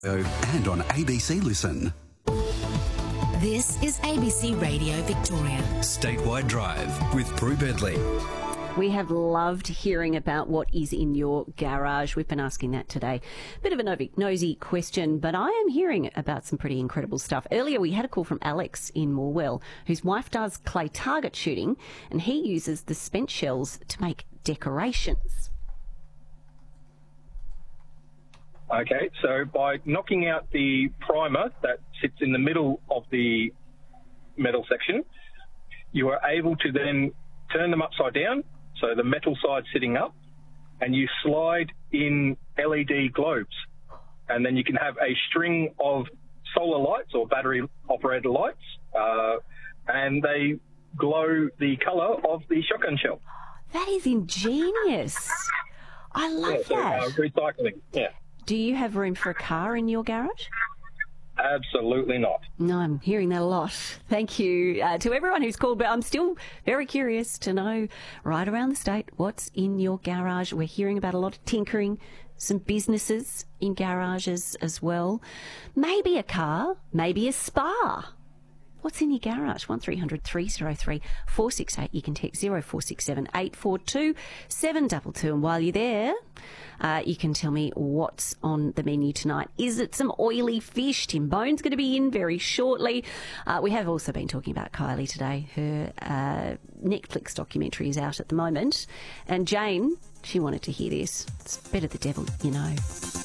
And on ABC Listen. This is ABC Radio Victoria. Statewide Drive with Prue Bedley. We have loved hearing about what is in your garage. We've been asking that today. Bit of a nosy question, but I am hearing about some pretty incredible stuff. Earlier we had a call from Alex in Morwell, whose wife does clay target shooting, and he uses the spent shells to make decorations. Okay, so by knocking out the primer that sits in the middle of the metal section, you are able to then turn them upside down, so the metal side sitting up, and you slide in LED globes. And then you can have a string of solar lights or battery-operated lights, and they glow the colour of the shotgun shell. That is ingenious. I love that. Recycling, yeah. Do you have room for a car in your garage? Absolutely not. No, I'm hearing that a lot. Thank you to everyone who's called, but I'm still very curious to know right around the state what's in your garage. We're hearing about a lot of tinkering, some businesses in garages as well. Maybe a car, maybe a spa. What's in your garage? 1300 303 468. You can text 0467 842 722. And while you're there, you can tell me what's on the menu tonight. Is it some oily fish? Tim Bone's going to be in very shortly. We have also been talking about Kylie today. Her Netflix documentary is out at the moment. And Jane, she wanted to hear this. It's better the devil, you know.